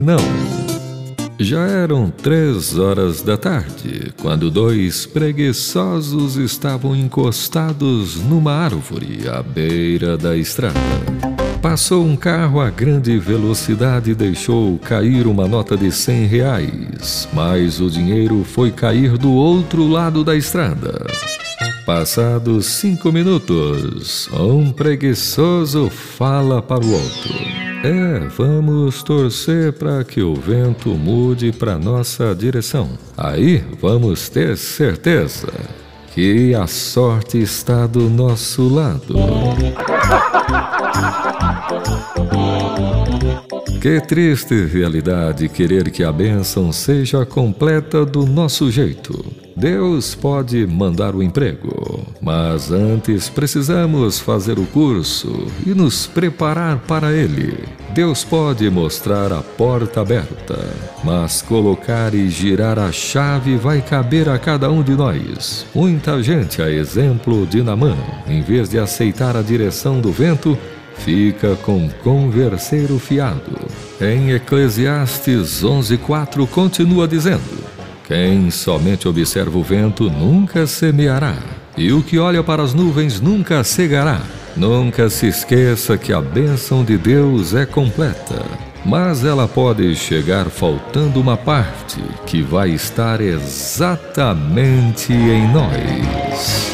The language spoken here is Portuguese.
Não. Já eram 3 horas da tarde, quando 2 preguiçosos estavam encostados numa árvore à beira da estrada. Passou um carro a grande velocidade e deixou cair uma nota de R$ 100, mas o dinheiro foi cair do outro lado da estrada. Passados 5 minutos, um preguiçoso fala para o outro: vamos torcer para que o vento mude para nossa direção. Aí vamos ter certeza que a sorte está do nosso lado. Que triste realidade querer que a bênção seja completa do nosso jeito. Deus pode mandar o emprego, mas antes precisamos fazer o curso e nos preparar para ele. Deus pode mostrar a porta aberta, mas colocar e girar a chave vai caber a cada um de nós. Muita gente, a exemplo de Naamã, em vez de aceitar a direção do vento, fica com converseiro fiado. Em Eclesiastes 11:4 continua dizendo: quem somente observa o vento nunca semeará, e o que olha para as nuvens nunca cegará. Nunca se esqueça que a bênção de Deus é completa, mas ela pode chegar faltando uma parte que vai estar exatamente em nós.